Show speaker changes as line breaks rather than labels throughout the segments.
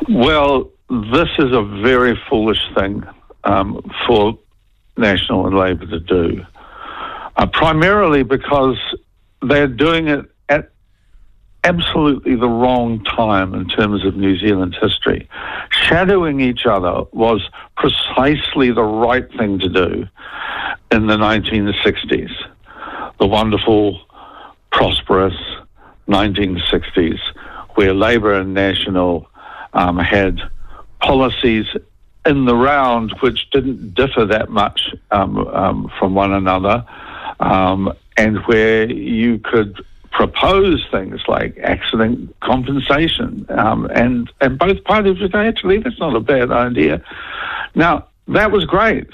Well, this is a very foolish thing for National and Labor to do, primarily because they're doing it at absolutely the wrong time in terms of New Zealand's history. Shadowing each other was precisely the right thing to do in the 1960s, the wonderful, prosperous 1960s, where Labor and National had policies in the round which didn't differ that much from one another, and where you could propose things like accident compensation, and both parties would say, actually, that's not a bad idea. Now, that was great,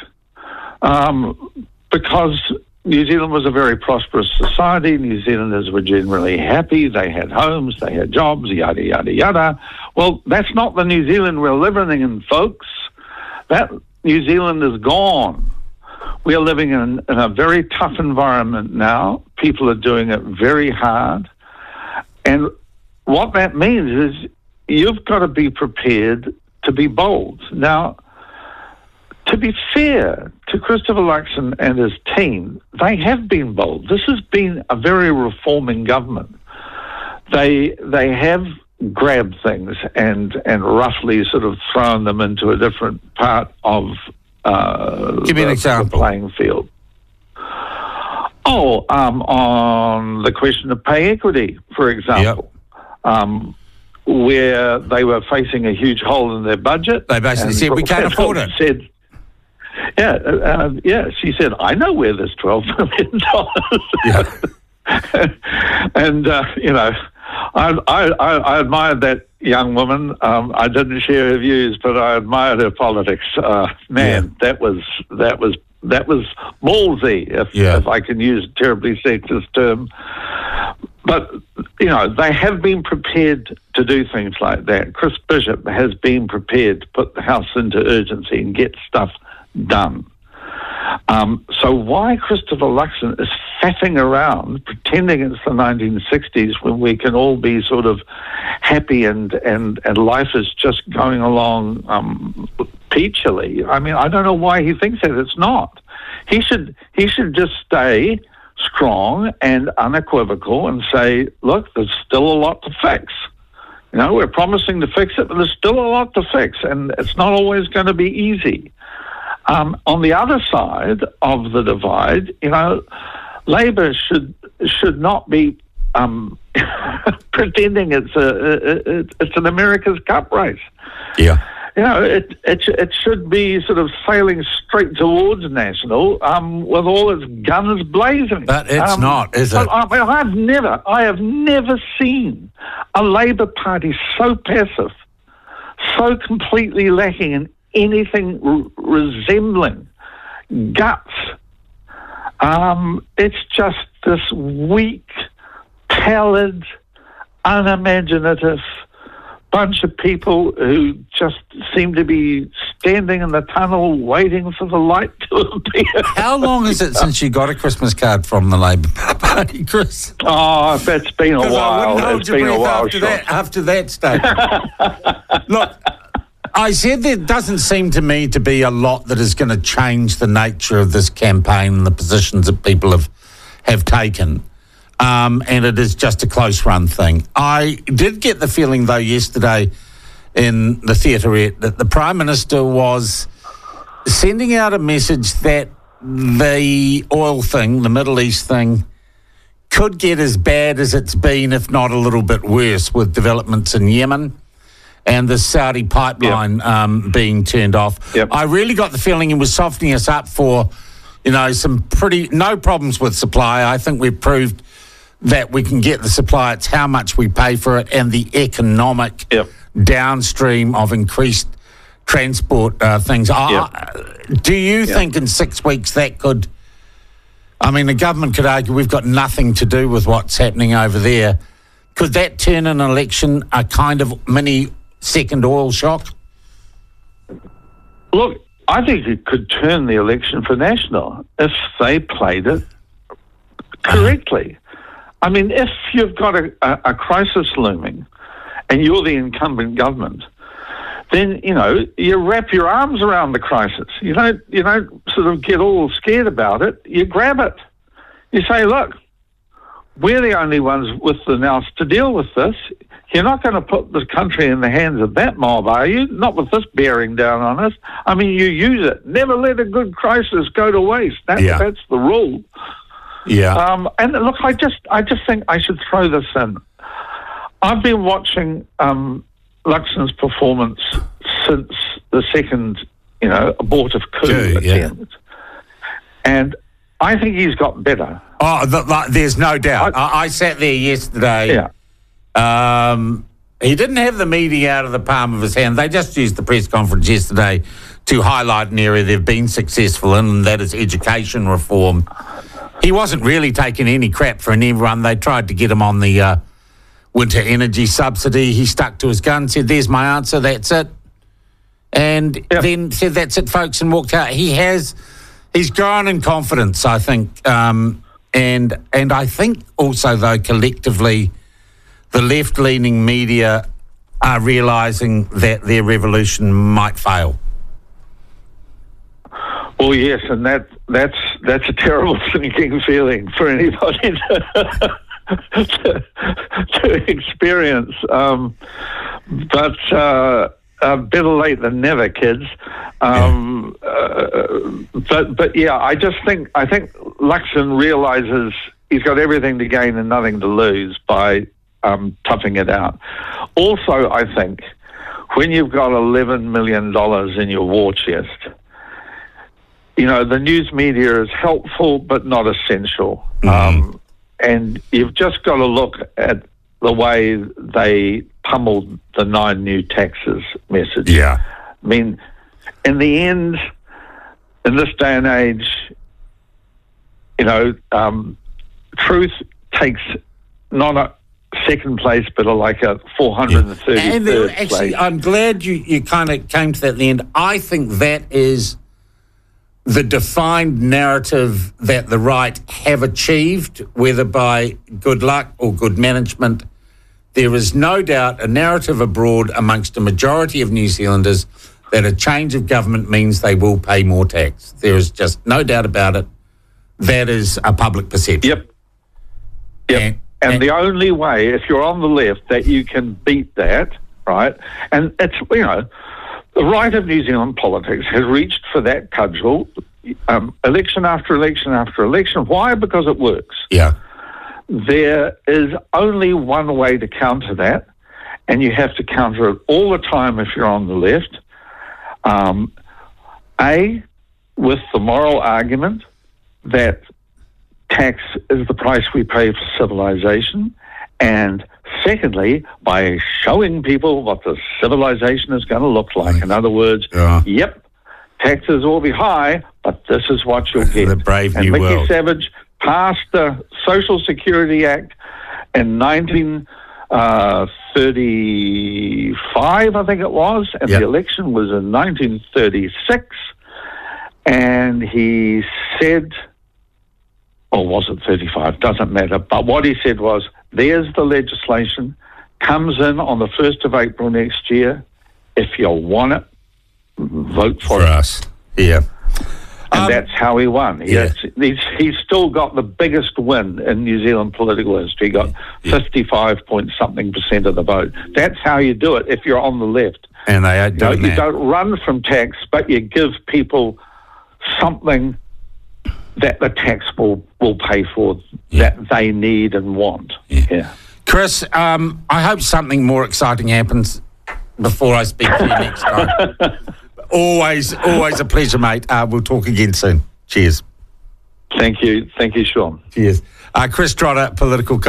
because New Zealand was a very prosperous society. New Zealanders were generally happy. They had homes, they had jobs, yada, yada, yada. Well, that's not the New Zealand we're living in, folks. That New Zealand is gone. We are living in a very tough environment now. People are doing it very hard. And what that means is you've got to be prepared to be bold. Now, to be fair to Christopher Luxon and his team, they have been bold. This has been a very reforming government. They have grabbed things and roughly sort of thrown them into a different part of
Give me an example.
The playing field. On the question of pay equity, for example, where they were facing a huge hole in their budget.
They basically said, we can't afford it.
She said, I know where this $12 million And, I admired that young woman. I didn't share her views, but I admired her politics. That was ballsy, if I can use a terribly sexist term. But, they have been prepared to do things like that. Chris Bishop has been prepared to put the House into urgency and get stuff done. So why Christopher Luxon is faffing around, pretending it's the 1960s when we can all be sort of happy and life is just going along peachily. I mean, I don't know why he thinks that. It's not. He should just stay strong and unequivocal and say, look, there's still a lot to fix. We're promising to fix it, but there's still a lot to fix, and it's not always going to be easy. On the other side of the divide, Labor should not be pretending it's an America's Cup race.
Yeah.
It should be sort of sailing straight towards National with all its guns blazing.
But it's not, is it?
I have never seen a Labor Party so passive, so completely lacking in anything resembling guts. It's just this weak, pallid, unimaginative bunch of people who just seem to be standing in the tunnel waiting for the light to appear.
How long is it since you got a Christmas card from the Labor Party, Chris?
Oh, it's been a while.
It's been a while after that statement. Look, I said there doesn't seem to me to be a lot that is going to change the nature of this campaign and the positions that people have taken. And it is just a close-run thing. I did get the feeling, though, yesterday in the theaterette that the Prime Minister was sending out a message that the oil thing, the Middle East thing, could get as bad as it's been, if not a little bit worse, with developments in Yemen and the Saudi pipeline being turned off.
Yep.
I really got the feeling he was softening us up for, some no problems with supply. I think we've proved that we can get the supply. It's how much we pay for it and the economic downstream of increased transport things. Do you think in 6 weeks that could... I mean, the government could argue we've got nothing to do with what's happening over there. Could that turn an election a kind of mini second oil shock?
Look, I think it could turn the election for National if they played it correctly. I mean, if you've got a crisis looming and you're the incumbent government, then, you wrap your arms around the crisis. You don't sort of get all scared about it. You grab it. You say, look, we're the only ones with the nous to deal with this. You're not going to put the country in the hands of that mob, are you? Not with this bearing down on us. I mean, you use it. Never let a good crisis go to waste. That's the rule.
Yeah.
And look, I just think I should throw this in. I've been watching Luxon's performance since the second, abortive coup attempt, and I think he's got better.
Oh, there's no doubt. I sat there yesterday.
Yeah.
He didn't have the media out of the palm of his hand. They just used the press conference yesterday to highlight an area they've been successful in, and that is education reform. He wasn't really taking any crap from anyone. They tried to get him on the winter energy subsidy. He stuck to his gun, said, there's my answer, that's it. And then said, that's it, folks, and walked out. He's grown in confidence, I think. And I think also, though, collectively, the left-leaning media are realising that their revolution might fail.
Well, yes, and that's a terrible sinking feeling for anybody to experience. But better late than never, kids. But yeah, I think Luxon realises he's got everything to gain and nothing to lose by toughing it out. Also, I think when you've got $11 million in your war chest, the news media is helpful but not essential.
Mm-hmm.
And you've just got to look at the way they pummeled the 9 new taxes message.
Yeah.
I mean, in the end, in this day and age, truth takes not a second place, but like a 433rd place.
I'm glad you kind of came to that at the end. I think that is the defined narrative that the right have achieved, whether by good luck or good management. There is no doubt a narrative abroad amongst a majority of New Zealanders that a change of government means they will pay more tax. There is just no doubt about it. That is a public perception.
Yep. And the only way, if you're on the left, that you can beat that, right? And it's, the right of New Zealand politics has reached for that cudgel election after election after election. Why? Because it works.
Yeah.
There is only one way to counter that, and you have to counter it all the time if you're on the left. With the moral argument that tax is the price we pay for civilization, and secondly, by showing people what the civilization is going to look like. In other words, yep, taxes will be high, but this is what you'll get.
The brave
and
new
Mickey
world.
Savage passed the Social Security Act in 1935, I think it was, and the election was in 1936, and he said, or was it 35? Doesn't matter. But what he said was, there's the legislation, comes in on the 1st of April next year. If you want it, vote for it.
Us. Yeah.
And that's how he won. He's still got the biggest win in New Zealand political history. He got 55-point-something% of the vote. That's how you do it if you're on the left.
And they ain't doing that.
You don't run from tax, but you give people something that the tax will pay for, that they need and want. Yeah.
Chris, I hope something more exciting happens before I speak to you next time. Always a pleasure, mate. We'll talk again soon. Cheers.
Thank you, Sean.
Cheers. Chris Trotter, political